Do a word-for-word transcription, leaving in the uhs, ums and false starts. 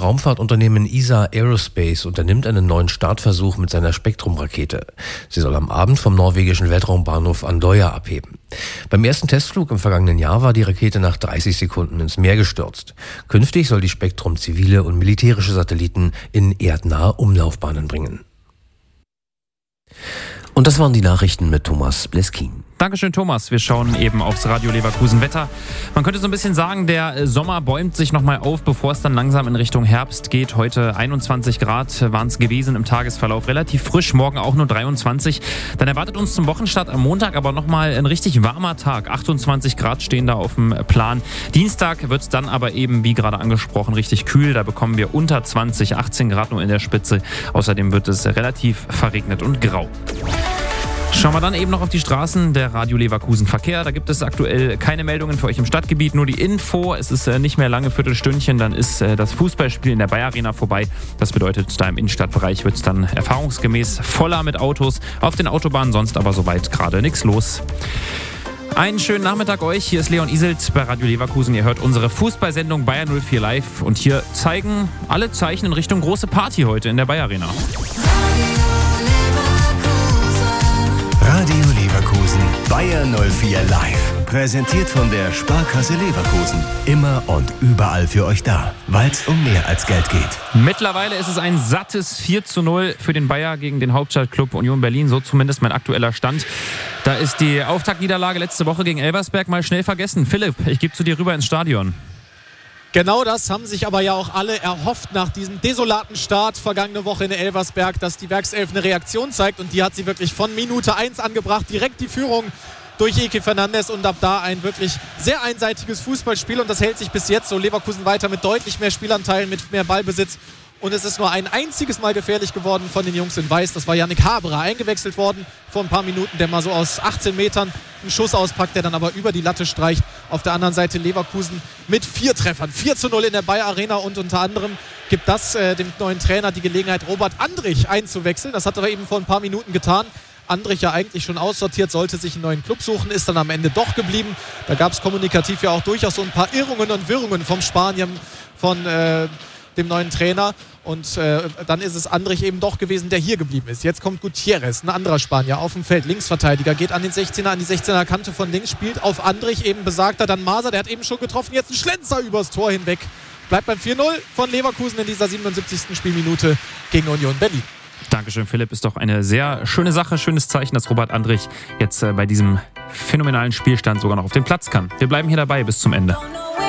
Raumfahrtunternehmen E S A Aerospace unternimmt einen neuen Startversuch mit seiner Spektrum-Rakete. Sie soll am Abend vom norwegischen Weltraumbahnhof Andøya abheben. Beim ersten Testflug im vergangenen Jahr war die Rakete nach dreißig Sekunden ins Meer gestürzt. Künftig soll die Spektrum zivile und militärische Satelliten in erdnahe Umlaufbahnen bringen. Und das waren die Nachrichten mit Thomas Bleskin. Dankeschön, Thomas. Wir schauen eben aufs Radio Leverkusen Wetter. Man könnte so ein bisschen sagen, der Sommer bäumt sich nochmal auf, bevor es dann langsam in Richtung Herbst geht. Heute einundzwanzig Grad waren es gewesen im Tagesverlauf. Relativ frisch, morgen auch nur dreiundzwanzig. Dann erwartet uns zum Wochenstart am Montag aber nochmal ein richtig warmer Tag. achtundzwanzig Grad stehen da auf dem Plan. Dienstag wird es dann aber eben, wie gerade angesprochen, richtig kühl. Da bekommen wir unter zwanzig, achtzehn Grad nur in der Spitze. Außerdem wird es relativ verregnet und grau. Schauen wir dann eben noch auf die Straßen der Radio Leverkusen Verkehr. Da gibt es aktuell keine Meldungen für euch im Stadtgebiet, nur die Info. Es ist äh, nicht mehr lange, Viertelstündchen, dann ist äh, das Fußballspiel in der Bayer Arena vorbei. Das bedeutet, da im Innenstadtbereich wird es dann erfahrungsgemäß voller mit Autos. Auf den Autobahnen sonst aber soweit gerade nichts los. Einen schönen Nachmittag euch. Hier ist Leon Iselt bei Radio Leverkusen. Ihr hört unsere Fußballsendung Bayer null vier Live. Und hier zeigen alle Zeichen in Richtung große Party heute in der Bayer Arena. Radio Leverkusen, Bayer null vier Live. Präsentiert von der Sparkasse Leverkusen. Immer und überall für euch da, weil es um mehr als Geld geht. Mittlerweile ist es ein sattes vier zu null für den Bayer gegen den Hauptstadtklub Union Berlin. So zumindest mein aktueller Stand. Da ist die Auftaktniederlage letzte Woche gegen Elversberg mal schnell vergessen. Philipp, ich gebe zu dir rüber ins Stadion. Genau das haben sich aber ja auch alle erhofft nach diesem desolaten Start vergangene Woche in Elversberg, dass die Werkself eine Reaktion zeigt, und die hat sie wirklich von Minute eins angebracht. Direkt die Führung durch Eke Fernandes und ab da ein wirklich sehr einseitiges Fußballspiel, und das hält sich bis jetzt so. Leverkusen weiter mit deutlich mehr Spielanteilen, mit mehr Ballbesitz. Und es ist nur ein einziges Mal gefährlich geworden von den Jungs in Weiß. Das war Yannick Haberer, eingewechselt worden vor ein paar Minuten, der mal so aus achtzehn Metern einen Schuss auspackt, der dann aber über die Latte streicht. Auf der anderen Seite Leverkusen mit vier Treffern. vier zu null in der Bayer Arena, und unter anderem gibt das äh, dem neuen Trainer die Gelegenheit, Robert Andrich einzuwechseln. Das hat er eben vor ein paar Minuten getan. Andrich ja eigentlich schon aussortiert, sollte sich einen neuen Club suchen, ist dann am Ende doch geblieben. Da gab es kommunikativ ja auch durchaus so ein paar Irrungen und Wirrungen vom Spanier, von äh, dem neuen Trainer, und äh, dann ist es Andrich eben doch gewesen, der hier geblieben ist. Jetzt kommt Gutierrez, ein anderer Spanier, auf dem Feld, Linksverteidiger, geht an den sechzehner, an die sechzehner Kante von links, spielt auf Andrich, eben besagter, dann Maser, der hat eben schon getroffen, jetzt ein Schlenzer übers Tor hinweg. Bleibt beim vier null von Leverkusen in dieser siebenundsiebzigsten Spielminute gegen Union Berlin. Dankeschön, Philipp. Ist doch eine sehr schöne Sache, schönes Zeichen, dass Robert Andrich jetzt äh, bei diesem phänomenalen Spielstand sogar noch auf den Platz kann. Wir bleiben hier dabei bis zum Ende.